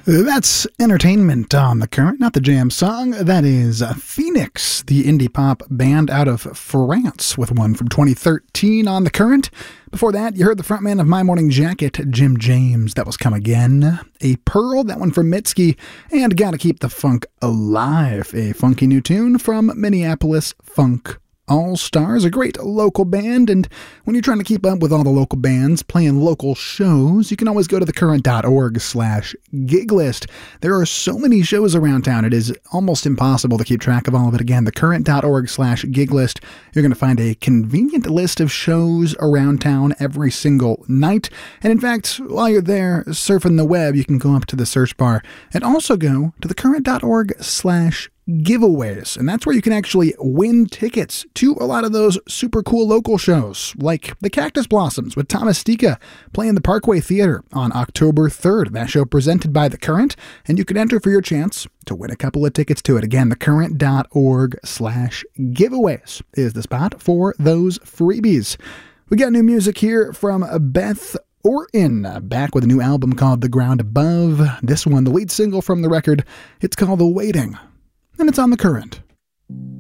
That's Entertainment on The Current, not the jam song. That is Phoenix, the indie pop band out of France, with one from 2013 on The Current. Before that, you heard the frontman of My Morning Jacket, Jim James. That was Come Again. A Pearl, that one from Mitski. And Gotta Keep the Funk Alive, a funky new tune from Minneapolis Funk All-Stars, a great local band. And when you're trying to keep up with all the local bands playing local shows, you can always go to thecurrent.org/gig list. There are so many shows around town, it is almost impossible to keep track of all of it. Again, thecurrent.org/gig list. You're going to find a convenient list of shows around town every single night. And in fact, while you're there surfing the web, you can go up to the search bar and also go to thecurrent.org/giveaways, and that's where you can actually win tickets to a lot of those super cool local shows, like the Cactus Blossoms with Thomas Stika playing the Parkway Theater on October 3rd. That show presented by The Current, and you can enter for your chance to win a couple of tickets to it. Again, thecurrent.org/giveaways is the spot for those freebies. We got new music here from Beth Orton, back with a new album called The Ground Above. This one, the lead single from the record, it's called The Waiting, and it's on The Current.